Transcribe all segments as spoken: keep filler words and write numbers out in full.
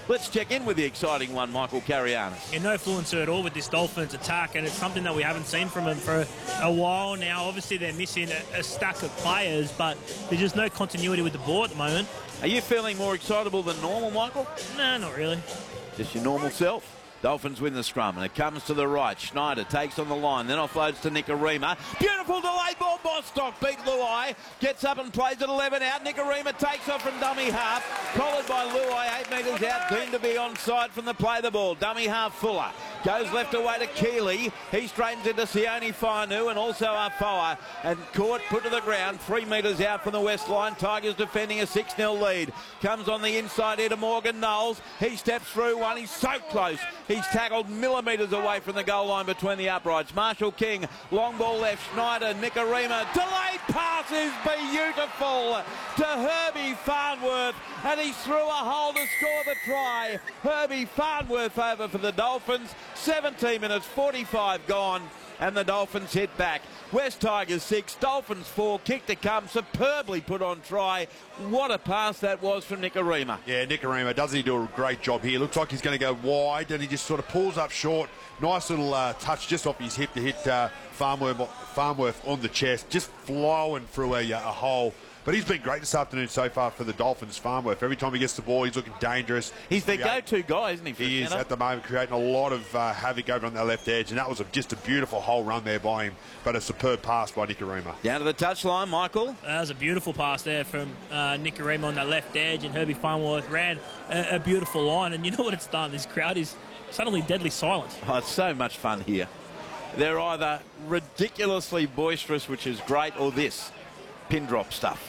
Let's check in with the exciting one, Michael Carianis. Yeah, no fluency at all with this Dolphins attack, and it's something that we haven't seen from them for a while now. Obviously, they're missing a, a stack of players, but there's just no continuity with the ball at the moment. Are you feeling more excitable than normal, Michael? No, not really. Just your normal self? Dolphins win the scrum, and it comes to the right. Schneider takes on the line, then offloads to Nikorima. Beautiful delayed ball. Bostock beat Luai. Gets up and plays at eleven out. Nikorima takes off from dummy half. Collared by Luai, eight metres out. Deemed to be onside from the play the ball. Dummy half Fuller. Goes left away to Keeley. He straightens into Sione Fainu and also Afoa. And caught, put to the ground, three metres out from the west line. Tigers defending a six nil lead. Comes on the inside here to Morgan Knowles. He steps through one. He's so close. He's tackled millimetres away from the goal line between the uprights. Marshall King, long ball left. Schneider, Nikorima. Delayed pass is beautiful to Herbie Farnworth. And he's through a hole to score the try. Herbie Farnworth over for the Dolphins. seventeen minutes, forty-five gone, and the Dolphins hit back. West Tigers six, Dolphins four, kick to come, superbly put on try. What a pass that was from Nikorima. Yeah, Nikorima, doesn't he do a great job here? Looks like he's going to go wide, and he just sort of pulls up short. Nice little uh, touch just off his hip to hit uh, Farnworth, Farnworth on the chest, just flowing through a, a hole. But he's been great this afternoon so far for the Dolphins, Farnworth. Every time he gets the ball, he's looking dangerous. He's their go-to guy, isn't he? For he is at the moment, creating a lot of uh, havoc over on the left edge, and that was a, just a beautiful whole run there by him, but a superb pass by Nikorima. Down to the touchline, Michael. That was a beautiful pass there from uh, Nikorima on that left edge, and Herbie Farnworth ran a, a beautiful line. And you know what it's done? This crowd is suddenly deadly silent. Oh, it's so much fun here. They're either ridiculously boisterous, which is great, or this, pin drop stuff.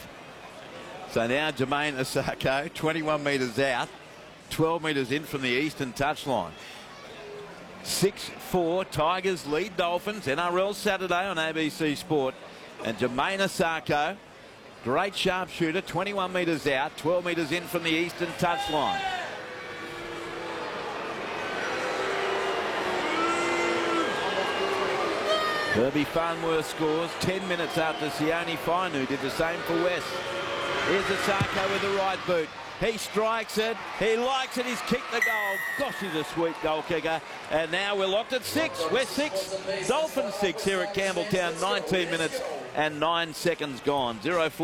So now Jermaine Asako, twenty-one metres out, twelve metres in from the eastern touchline. six four, Tigers lead Dolphins, N R L Saturday on A B C Sport. And Jermaine Asako, great sharpshooter, twenty-one metres out, twelve metres in from the eastern touchline. Herbie Farnworth scores ten minutes after Sione Fainu did the same for West. Here's Asako with the right boot. He strikes it. He likes it. He's kicked the goal. Gosh, he's a sweet goal kicker. And now we're locked at six. West six, Dolphins six here at Campbelltown. nineteen minutes and nine seconds gone. zero four.